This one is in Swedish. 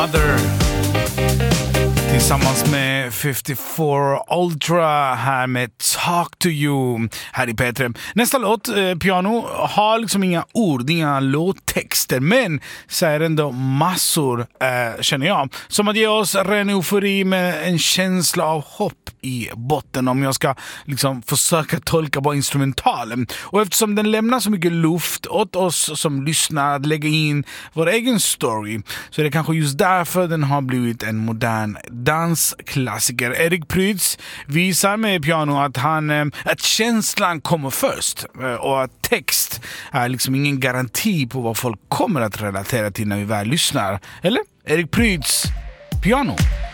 Mother tillsammans med 54 Ultra här med Talk to You här i P3. Nästa låt, Piano, har liksom inga ord, inga låttexter, men säger ändå massor, känner jag. Som att ge oss ren eufori med en känsla av hopp i botten, om jag ska liksom försöka tolka bara instrumentalen. Och eftersom den lämnar så mycket luft åt oss som lyssnar att lägga in vår egen story, så är det kanske just därför den har blivit en modern dansklassiker. Erik Prytz visar med Piano att känslan kommer först och att text är liksom ingen garanti på vad folk kommer att relatera till när vi väl lyssnar. Eller? Erik Prytz, Piano.